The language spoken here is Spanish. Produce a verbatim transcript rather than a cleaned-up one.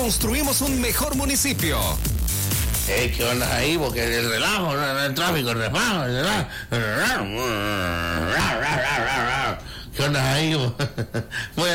Construimos un mejor municipio. Eh, ¿Qué onda ahí? Porque el relajo, el tráfico, el refajo, el relajo. ¿Qué onda ahí? Voy